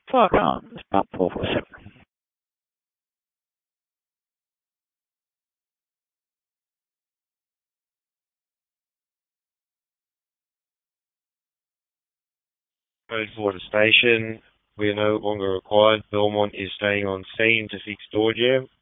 Fuck on. It's about 447. Code for the station. We are no longer required. Belmont is staying on scene to fix door jam.